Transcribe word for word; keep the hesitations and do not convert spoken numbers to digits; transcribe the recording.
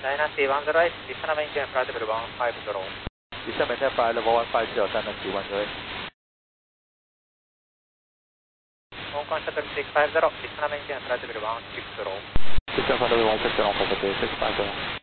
Dynasty one zero eight, descend maintain flight level one five zero. Descend maintain flight level one five zero, Dynasty one zero eight. On contact six five zero, descend maintain flight level one six zero. Descend flight level one six zero, contact six five zero.